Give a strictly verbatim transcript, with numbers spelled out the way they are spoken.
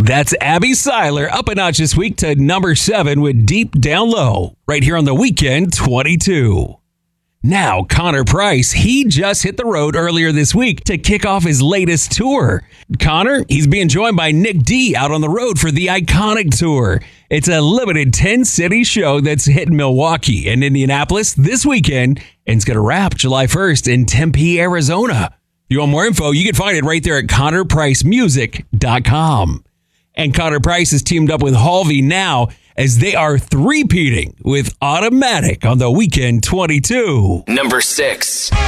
That's Abby Seiler up a notch this week to number seven with Deep Down Low, right here on The Weekend twenty-two. Now, Connor Price, he just hit the road earlier this week to kick off his latest tour. Connor, he's being joined by Nick D out on the road for the Iconic Tour. It's a limited ten-city show that's hitting Milwaukee and Indianapolis this weekend, and it's going to wrap July first in Tempe, Arizona. If you want more info, you can find it right there at connor price music dot com. And Connor Price has teamed up with Halvey now as they are three-peating with Automatic on The Weekend twenty-two. Number six.